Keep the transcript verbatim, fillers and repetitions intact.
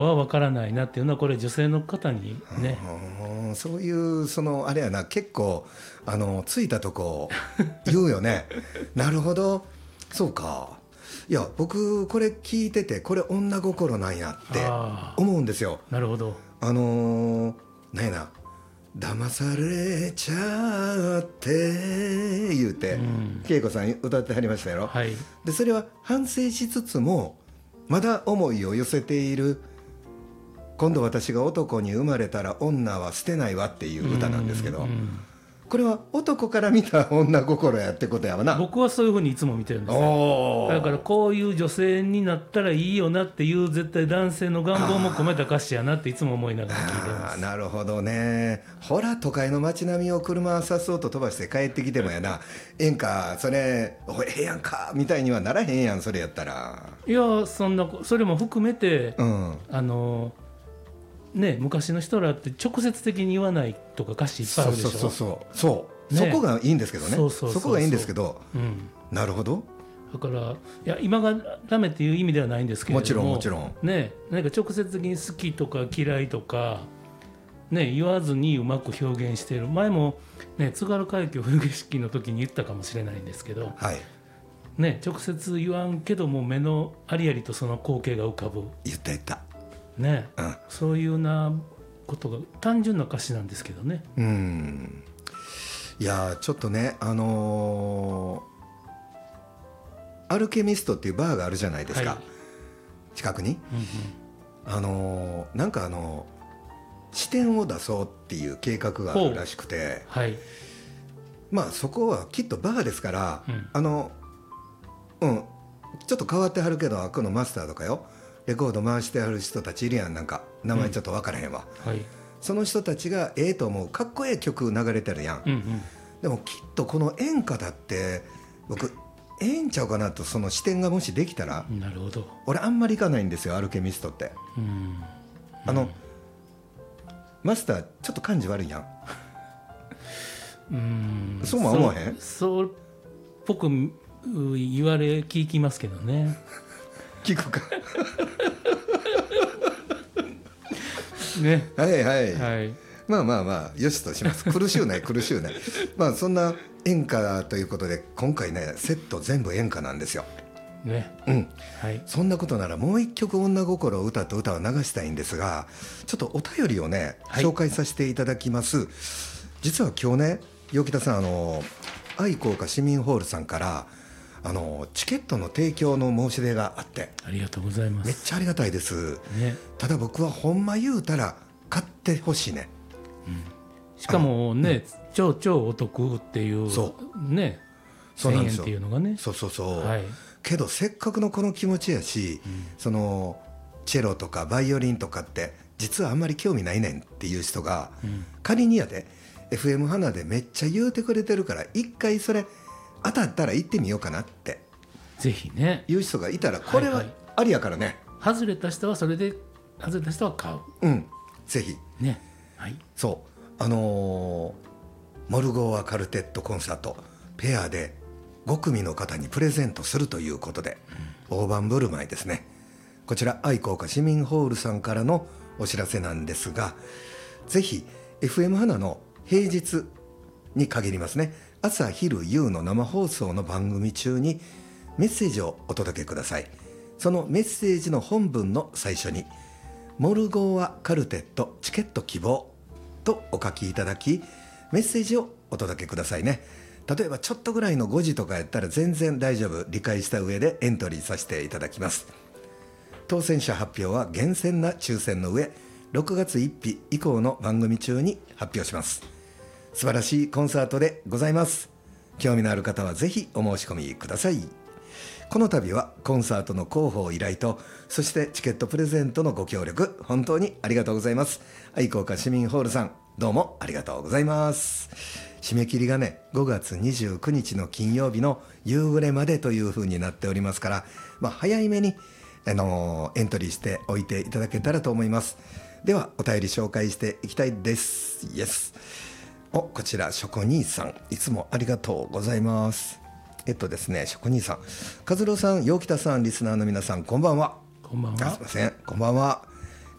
は分からないなっていうのは、これ女性の方にね、 うん、そういうそのあれやな、結構あのついたとこ言うよねなるほど、そうか。いや僕これ聞いてて、これ女心なんやって思うんですよ。 なるほど。 あのー、なんやな、騙されちゃって言うて、うん、恵子さん歌ってはりましたやろ、 はい、 でそれは反省しつつもまだ思いを寄せている、今度私が男に生まれたら女は捨てないわっていう歌なんですけど、うんうん、これは男から見た女心やってことやわな。 僕はそういうふうにいつも見てるんですよ。だからこういう女性になったらいいよなっていう、絶対男性の願望も込めた歌詞やなっていつも思いながら聞いてます。 あ、なるほどね。ほら都会の街並みを車さっそうと飛ばして帰ってきてもやな、演歌それええやんかみたいにはならへんやん、それやったら。 いや、そんなそれも含めて、うん、あのね、昔の人らって直接的に言わないとか歌詞いっぱいあるでしょ。 そうそうそうそう、ね、そこがいいんですけどね。そうそうそうそう、そこがいいんですけど、うん、なるほど。 だからいや今がダメっていう意味ではないんですけれども、 もちろんもちろん、 ね、なんか直接的に好きとか嫌いとか、ね、言わずにうまく表現している。前も、ね、津軽海峡冬景色の時に言ったかもしれないんですけど、はい、ね、直接言わんけども目のありありとその光景が浮かぶ。 言った言ったね、うん、そういうようなことが単純な歌詞なんですけどね。 うん、いやちょっとね、あのー、アルケミストっていうバーがあるじゃないですか、はい、近くに、うんうん、あのー、なんかあのー、支店を出そうっていう計画があるらしくて、はい、まあそこはきっとバーですから、うん、あのうんちょっと変わってはるけど、あくのマスターとかよ、レコード回してはる人たちいるやん、なんか名前ちょっと分からへんわ、うん、はい、その人たちがええと思うかっこええ曲流れてるやん、うんうん、でもきっとこの演歌だって僕ええんちゃうかなと、その視点がもしできたら。 なるほど。 俺あんまり行かないんですよ、アルケミストって、うん、あの、うん、マスターちょっと感じ悪いやんうん、そうも思わへん？ そうっぽく言われ聞きますけどね聞くかね、 はいはい、はい、まあまあまあよしとします。苦しゅうない苦しゅうないまあそんな演歌ということで、今回ねセット全部演歌なんですよね、うん、はい、そんなことならもう一曲女心を歌と歌を流したいんですが、ちょっとお便りをね、はい、紹介させていただきます。実は今日ね、陽北さん、あの愛好家市民ホールさんからあのチケットの提供の申し出があって、 ありがとうございます。 めっちゃありがたいです、ね、ただ僕はほんま言うたら買ってほしいね、 うん、しかもね、うん、超超お得っていう、そうね、 そうなんですよ、 せんえんっていうのがね、 そうそうそう、 はい、 けどせっかくのこの気持ちやし、うん、そのチェロとかバイオリンとかって実はあんまり興味ないねんっていう人が、うん、仮にやで エフエム 花でめっちゃ言うてくれてるから、一回それ当たったら行ってみようかなってぜひねいう人がいたら、これはありやからね、はいはい、外れた人はそれで、外れた人は買う、 うん、ぜひね、はい、 そうあのー、モルゴーアカルテットコンサートペアでご組の方にプレゼントするということで、うん、大盤振る舞いですね。こちら愛好家市民ホールさんからのお知らせなんですが、ぜひ エフエム 花の平日に限りますね、朝昼夕の生放送の番組中にメッセージをお届けください。そのメッセージの本文の最初にモルゴーアカルテットチケット希望とお書きいただき、メッセージをお届けくださいね。例えばちょっとぐらいのごじとかやったら全然大丈夫、理解した上でエントリーさせていただきます。当選者発表は厳選な抽選の上、ろくがつついたち以降の番組中に発表します。素晴らしいコンサートでございます。興味のある方はぜひお申し込みください。この度はコンサートの広報依頼と、そしてチケットプレゼントのご協力、本当にありがとうございます。愛好家市民ホールさん、どうもありがとうございます。締め切りがね、ごがつにじゅうくにちの金曜日の夕暮れまでという風になっておりますから、まあ、早いめに、あのー、エントリーしておいていただけたらと思います。ではお便り紹介していきたいです。イエス。お、こちらショコ兄さん、いつもありがとうございます。えっとですね、ショコ兄さん、和郎さん、陽北さん、リスナーの皆さん、こんばんは。 こんばんは。 すいません、こんばんは。